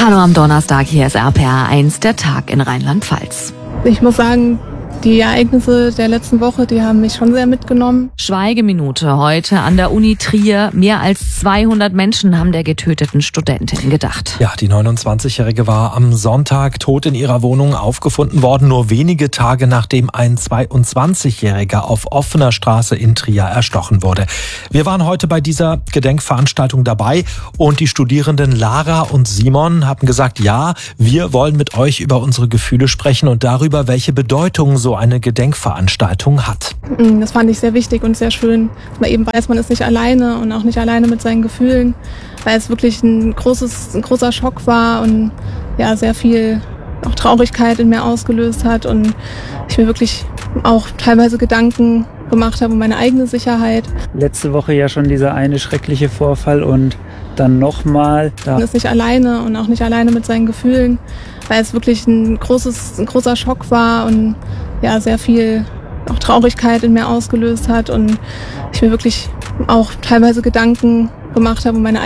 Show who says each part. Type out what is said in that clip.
Speaker 1: Hallo am Donnerstag, hier ist RPR1, der Tag in Rheinland-Pfalz.
Speaker 2: Ich muss sagen, die Ereignisse der letzten Woche, die haben mich schon sehr mitgenommen.
Speaker 1: Schweigeminute heute an der Uni Trier. Mehr als 200 Menschen haben der getöteten Studentin gedacht.
Speaker 3: Ja, die 29-Jährige war am Sonntag tot in ihrer Wohnung aufgefunden worden, nur wenige Tage nachdem ein 22-Jähriger auf offener Straße in Trier erstochen wurde. Wir waren heute bei dieser Gedenkveranstaltung dabei und die Studierenden Lara und Simon haben gesagt, ja, wir wollen mit euch über unsere Gefühle sprechen und darüber, welche Bedeutung so eine Gedenkveranstaltung hat.
Speaker 2: Das fand ich sehr wichtig und sehr schön, dass man eben weiß, man ist nicht alleine und auch nicht alleine mit seinen Gefühlen, weil es wirklich ein großer Schock war und ja, sehr viel auch Traurigkeit in mir ausgelöst hat und ich mir wirklich auch teilweise Gedanken gemacht habe um meine eigene Sicherheit.
Speaker 4: Letzte Woche ja schon dieser eine schreckliche Vorfall und dann nochmal.
Speaker 2: Man ist nicht alleine und auch nicht alleine mit seinen Gefühlen, weil es wirklich ein großer Schock war und ja, sehr viel auch Traurigkeit in mir ausgelöst hat und ich mir wirklich auch teilweise Gedanken gemacht habe um meine